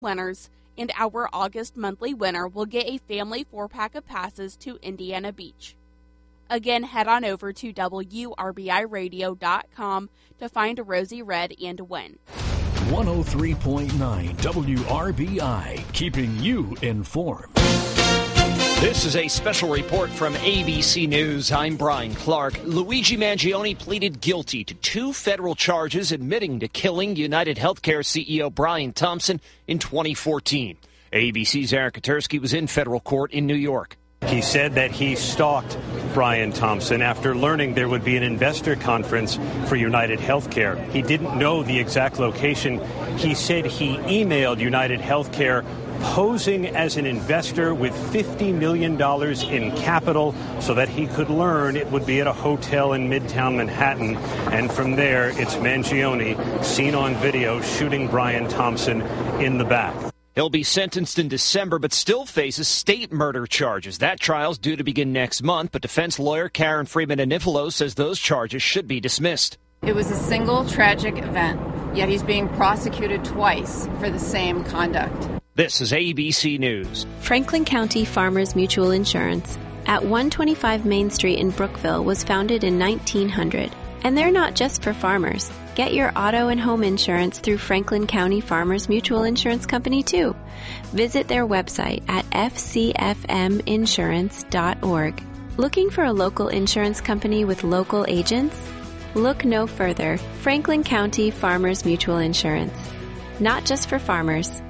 winners, and our August monthly winner will get a family 4-pack of passes to Indiana Beach. Again, head on over to WRBIRadio.com to find Rosie Red and win. 103.9 WRBI, keeping you informed. This is a special report from ABC News. I'm Brian Clark. Luigi Mangione pleaded guilty to 2 federal charges admitting to killing United Healthcare CEO Brian Thompson in 2014. ABC's Eric Katursky was in federal court in New York. He said that he stalked Brian Thompson after learning there would be an investor conference for United Healthcare. He didn't know the exact location. He said he emailed United Healthcare posing as an investor with $50 million in capital so that he could learn it would be at a hotel in Midtown Manhattan. And from there, it's Mangione seen on video shooting Brian Thompson in the back. He'll be sentenced in December, but still faces state murder charges. That trial's due to begin next month, but defense lawyer Karen Freeman-Anifilo says those charges should be dismissed. It was a single tragic event, yet he's being prosecuted twice for the same conduct. This is ABC News. Franklin County Farmers Mutual Insurance at 125 Main Street in Brookville was founded in 1900. And they're not just for farmers. Get your auto and home insurance through Franklin County Farmers Mutual Insurance Company, too. Visit their website at fcfminsurance.org. Looking for a local insurance company with local agents? Look no further. Franklin County Farmers Mutual Insurance. Not just for farmers.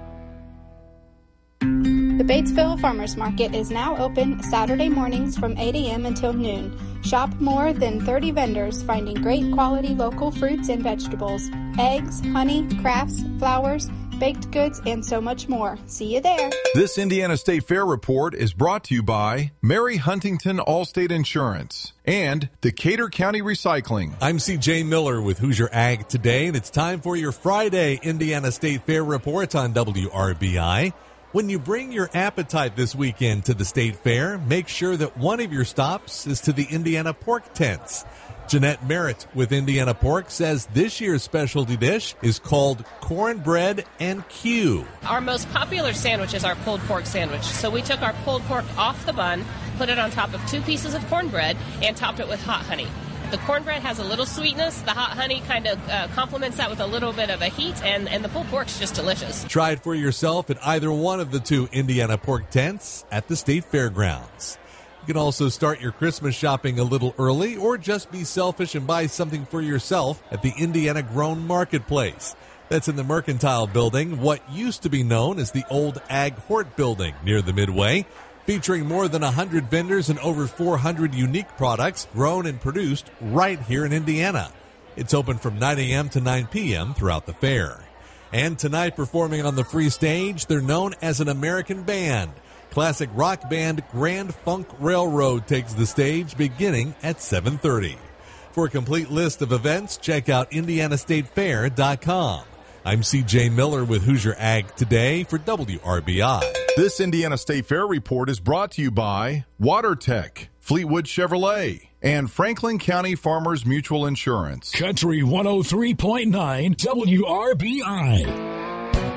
The Batesville Farmers Market is now open Saturday mornings from 8 a.m. until noon. Shop more than 30 vendors finding great quality local fruits and vegetables, eggs, honey, crafts, flowers, baked goods, and so much more. See you there. This Indiana State Fair report is brought to you by Mary Huntington Allstate Insurance and Decatur County Recycling. I'm C.J. Miller with Hoosier Ag Today, and it's time for your Friday Indiana State Fair report on WRBI. When you bring your appetite this weekend to the State Fair, make sure that one of your stops is to the Indiana Pork Tents. Jeanette Merritt with Indiana Pork says this year's specialty dish is called cornbread and Q. Our most popular sandwich is our pulled pork sandwich. So we took our pulled pork off the bun, put it on top of 2 pieces of cornbread, and topped it with hot honey. The cornbread has a little sweetness. The hot honey kind of complements that with a little bit of a heat, and the pulled pork's just delicious. Try it for yourself at either one of the 2 Indiana Pork Tents at the State Fairgrounds. You can also start your Christmas shopping a little early or just be selfish and buy something for yourself at the Indiana Grown Marketplace. That's in the Mercantile Building, what used to be known as the old Ag Hort Building near the Midway, featuring more than 100 vendors and over 400 unique products grown and produced right here in Indiana. It's open from 9 a.m. to 9 p.m. throughout the fair. And tonight, performing on the free stage, they're known as an American band. Classic rock band Grand Funk Railroad takes the stage beginning at 7:30. For a complete list of events, check out IndianaStateFair.com. I'm C.J. Miller with Hoosier Ag Today for WRBI. This Indiana State Fair report is brought to you by WaterTech, Fleetwood Chevrolet, and Franklin County Farmers Mutual Insurance. Country 103.9 WRBI.